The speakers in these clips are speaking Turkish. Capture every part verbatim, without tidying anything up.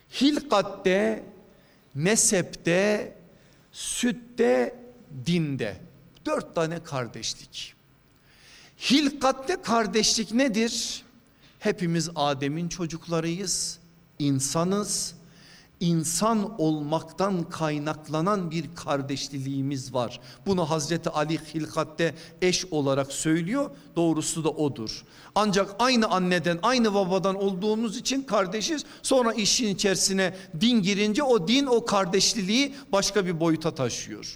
hilkatte, nesepte, sütte, dinde. Dört tane kardeşlik. Hilkatte kardeşlik nedir? Hepimiz Adem'in çocuklarıyız, insanız. İnsan olmaktan kaynaklanan bir kardeşliğimiz var. Bunu Hazreti Ali hilkatte eş olarak söylüyor. Doğrusu da odur. Ancak aynı anneden, aynı babadan olduğumuz için kardeşiz. Sonra işin içerisine din girince o din o kardeşliliği başka bir boyuta taşıyor.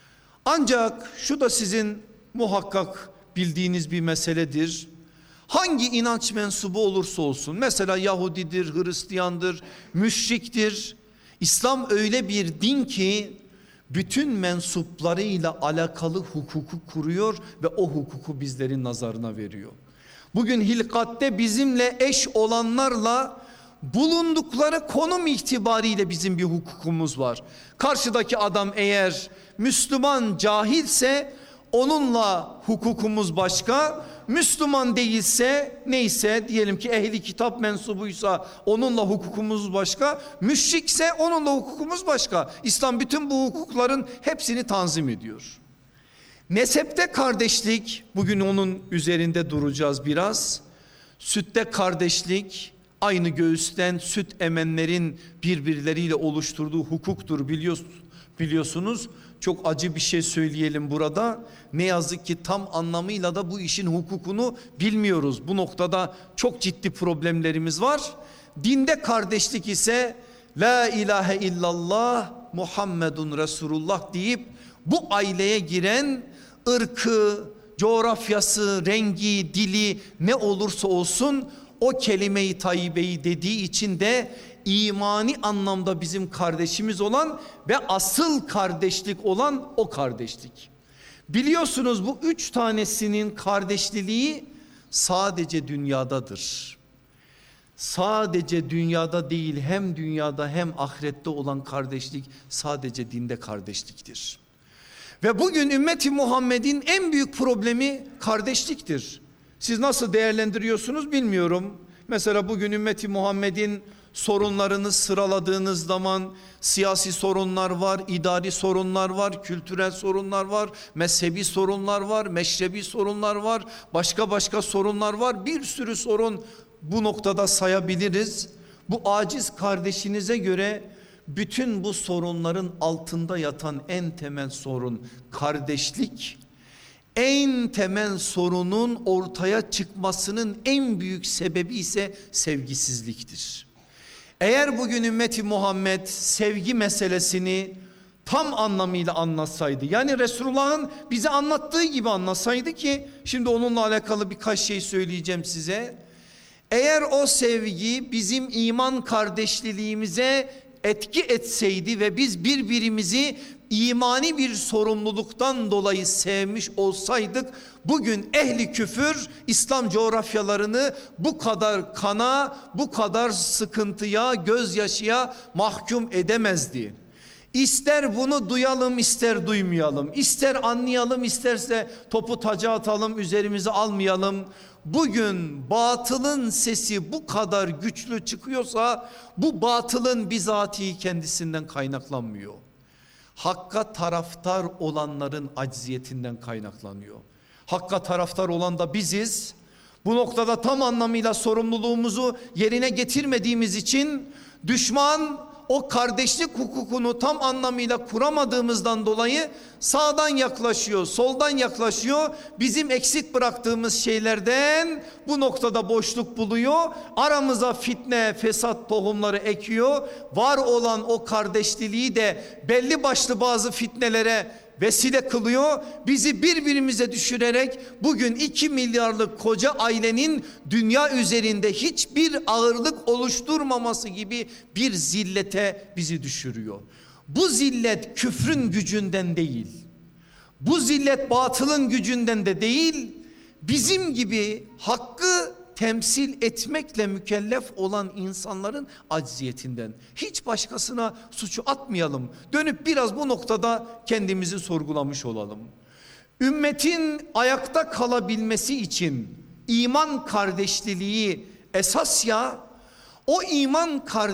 Ancak şu da sizin muhakkak bildiğiniz bir meseledir. Hangi inanç mensubu olursa olsun, mesela Yahudidir, Hristiyandır, müşriktir, İslam öyle bir din ki bütün mensuplarıyla alakalı hukuku kuruyor ve o hukuku bizlerin nazarına veriyor. Bugün hilkatte bizimle eş olanlarla bulundukları konum itibariyle bizim bir hukukumuz var. Karşıdaki adam eğer Müslüman cahilse onunla hukukumuz başka. Müslüman değilse, neyse diyelim ki ehli kitap mensubuysa onunla hukukumuz başka. Müşrikse onunla hukukumuz başka. İslam bütün bu hukukların hepsini tanzim ediyor. Nesepte kardeşlik, bugün onun üzerinde duracağız biraz. Sütte kardeşlik, aynı göğüsten süt emenlerin birbirleriyle oluşturduğu hukuktur biliyorsunuz. Çok acı bir şey söyleyelim burada. Ne yazık ki tam anlamıyla da bu işin hukukunu bilmiyoruz. Bu noktada çok ciddi problemlerimiz var. Dinde kardeşlik ise La ilahe illallah Muhammedun Resulullah deyip bu aileye giren ırkı, coğrafyası, rengi, dili ne olursa olsun o kelime-i tayyibeyi dediği için de imani anlamda bizim kardeşimiz olan ve asıl kardeşlik olan o kardeşlik. Biliyorsunuz bu üç tanesinin kardeşliliği sadece dünyadadır. Sadece dünyada değil, hem dünyada hem ahirette olan kardeşlik sadece dinde kardeşliktir. Ve bugün ümmeti Muhammed'in en büyük problemi kardeşliktir. Siz nasıl değerlendiriyorsunuz bilmiyorum. Mesela bugün ümmeti Muhammed'in sorunlarını sıraladığınız zaman siyasi sorunlar var, idari sorunlar var, kültürel sorunlar var, mezhebi sorunlar var, meşrebi sorunlar var, başka başka sorunlar var. Bir sürü sorun bu noktada sayabiliriz. Bu aciz kardeşinize göre bütün bu sorunların altında yatan en temel sorun kardeşlik. En temel sorunun ortaya çıkmasının en büyük sebebi ise sevgisizliktir. Eğer bugün ümmeti Muhammed sevgi meselesini tam anlamıyla anlatsaydı, yani Resulullah'ın bize anlattığı gibi anlatsaydı ki şimdi onunla alakalı birkaç şey söyleyeceğim size. Eğer o sevgi bizim iman kardeşliğimize etki etseydi ve biz birbirimizi imani bir sorumluluktan dolayı sevmiş olsaydık, bugün ehli küfür İslam coğrafyalarını bu kadar kana, bu kadar sıkıntıya, gözyaşıya mahkum edemezdi. İster bunu duyalım, ister duymayalım, ister anlayalım, isterse topu taca atalım, üzerimize almayalım. Bugün batılın sesi bu kadar güçlü çıkıyorsa bu batılın bizatihi kendisinden kaynaklanmıyor. Hakka taraftar olanların acziyetinden kaynaklanıyor. Hakka taraftar olan da biziz. Bu noktada tam anlamıyla sorumluluğumuzu yerine getirmediğimiz için düşman o kardeşlik hukukunu tam anlamıyla kuramadığımızdan dolayı sağdan yaklaşıyor, soldan yaklaşıyor. Bizim eksik bıraktığımız şeylerden bu noktada boşluk buluyor. Aramıza fitne, fesat tohumları ekiyor. Var olan o kardeşliği de belli başlı bazı fitnelere vesile kılıyor. Bizi birbirimize düşürerek bugün iki milyarlık koca ailenin dünya üzerinde hiçbir ağırlık oluşturmaması gibi bir zillete bizi düşürüyor. Bu zillet küfrün gücünden değil. Bu zillet batılın gücünden de değil. Bizim gibi hakkı temsil etmekle mükellef olan insanların acziyetinden. Hiç başkasına suçu atmayalım. Dönüp biraz bu noktada kendimizi sorgulamış olalım. Ümmetin ayakta kalabilmesi için iman kardeşliği esas ya, o iman kardeşliği